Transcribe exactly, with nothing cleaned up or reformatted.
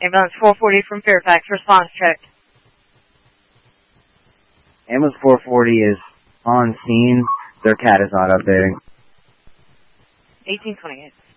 Ambulance four forty from Fairfax, response check. Ambulance four forty is on scene. Their cat is not updating. eighteen twenty-eight.